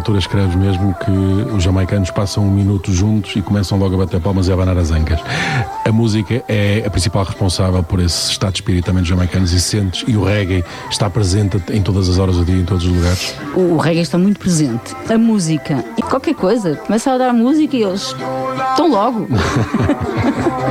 altura escreves mesmo que os jamaicanos passam um minuto juntos e começam logo a bater palmas e a abanar as ancas. A música é a principal responsável por esse estado de espírito também dos jamaicanos, e o reggae está presente em todas as horas do dia, em todos os lugares. O reggae está muito presente. A música, e qualquer coisa, começa a dar música e eles estão logo.